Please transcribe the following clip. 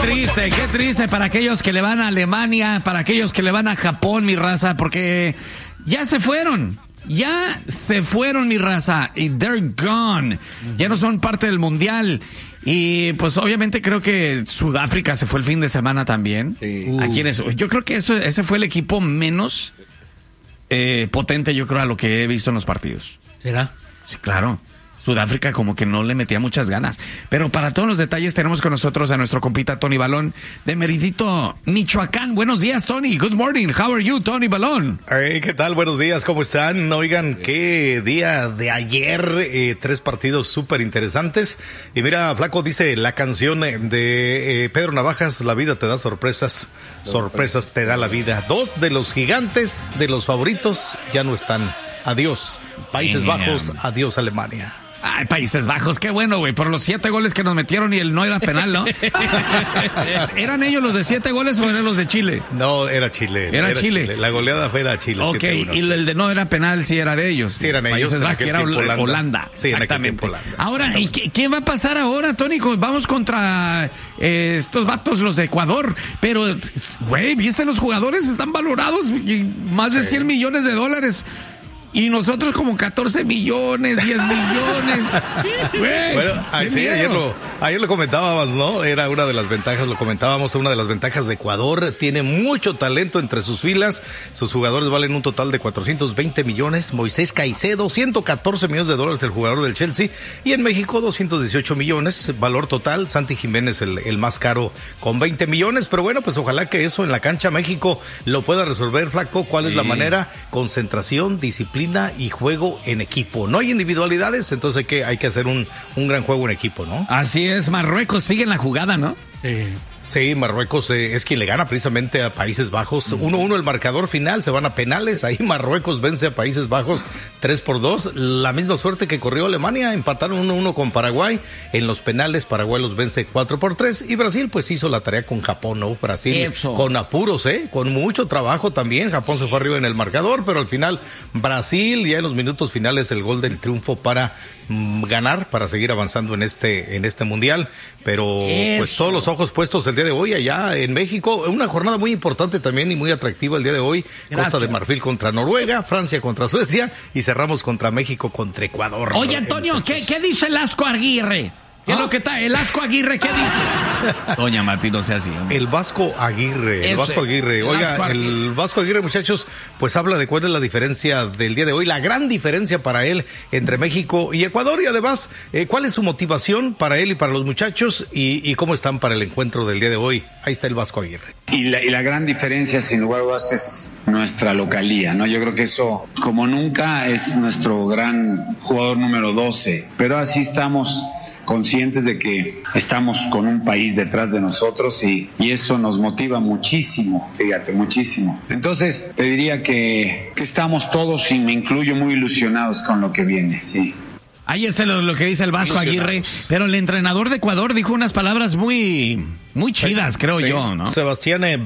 qué triste para aquellos que le van a Alemania, para aquellos que le van a Japón, mi raza, porque ya se fueron, mi raza, y they're gone, ya no son parte del mundial. Y pues obviamente creo que Sudáfrica se fue el fin de semana también. Sí. Yo creo que ese fue el equipo menos potente, yo creo, a lo que he visto en los partidos. ¿Será? Sí, claro. Sudáfrica como que no le metía muchas ganas. Pero para todos los detalles tenemos con nosotros a nuestro compita Tony Balón de Meridito, Michoacán. Buenos días, Tony. Good morning. How are you, Tony Balón? Hey, ¿qué tal? Buenos días. ¿Cómo están? Oigan, qué día de ayer. 3 partidos súper interesantes. Y mira, Flaco, dice la canción de Pedro Navajas, la vida te da sorpresas. Sorpresas te da la vida. 2 de los gigantes, de los favoritos, ya no están. Adiós, Países Bajos. Adiós, Alemania. Ay, Países Bajos, qué bueno, güey, por los 7 goles que nos metieron y el no era penal, ¿no? ¿Eran ellos los de 7 goles o eran los de Chile? No, era Chile. Era Chile. La goleada fue a Chile. Ok, 7-1, y el de no era penal sí era de ellos. Sí, eran ellos. Países Bajos, que era Holanda. Sí, exactamente. Ahora, ¿y qué va a pasar ahora, Tony? Vamos contra estos vatos, los de Ecuador, pero, güey, ¿viste los jugadores? Están valorados más de 100 millones de dólares. Y nosotros como 14 millones, 10 millones. Güey, bueno, sí, ayer lo comentábamos, ¿no? Era una de las ventajas, lo comentábamos, una de las ventajas de Ecuador. Tiene mucho talento entre sus filas. Sus jugadores valen un total de 420 millones. Moisés Caicedo, 114 millones de dólares el jugador del Chelsea. Y en México, 218 millones. Valor total. Santi Jiménez, el más caro, con 20 millones. Pero bueno, pues ojalá que eso en la cancha México lo pueda resolver, Flaco. ¿Cuál es la manera? Concentración, disciplina y juego en equipo. No hay individualidades, entonces hay que hacer un gran juego en equipo, ¿no? Así es, Marruecos sigue en la jugada, ¿no? Sí. Sí, Marruecos es quien le gana precisamente a Países Bajos. 1-1 el marcador final, se van a penales. Ahí Marruecos vence a Países Bajos 3-2. La misma suerte que corrió Alemania, empataron 1-1 con Paraguay. En los penales Paraguay los vence 4-3. Y Brasil pues hizo la tarea con Japón, ¿no? Brasil con apuros, con mucho trabajo también. Japón se fue arriba en el marcador, pero al final Brasil, ya en los minutos finales, el gol del triunfo para ganar, para seguir avanzando en este mundial. Pero pues todos los ojos puestos el día de hoy allá en México, una jornada muy importante también y muy atractiva el día de hoy. Gracias. Costa de Marfil contra Noruega, Francia contra Suecia y cerramos contra México contra Ecuador. Oye, Antonio, ¿qué dice el Asco Aguirre? ¿Qué es lo que está? ¿El Asco Aguirre qué dice? Doña Martín, no sea así. Hombre. El Vasco Aguirre. Oiga, el Vasco Aguirre, muchachos, pues habla de cuál es la diferencia del día de hoy, la gran diferencia para él entre México y Ecuador y además, cuál es su motivación para él y para los muchachos y cómo están para el encuentro del día de hoy. Ahí está el Vasco Aguirre. Y la gran diferencia, sin lugar a dudas, es nuestra localía, ¿no? Yo creo que eso, como nunca, es nuestro gran jugador número 12, pero así estamos conscientes de que estamos con un país detrás de nosotros y eso nos motiva muchísimo, fíjate, muchísimo. Entonces, te diría que estamos todos, y me incluyo, muy ilusionados con lo que viene, sí. Ahí está lo que dice el Vasco Aguirre, pero el entrenador de Ecuador dijo unas palabras muy chidas, creo yo, ¿no? Sebastián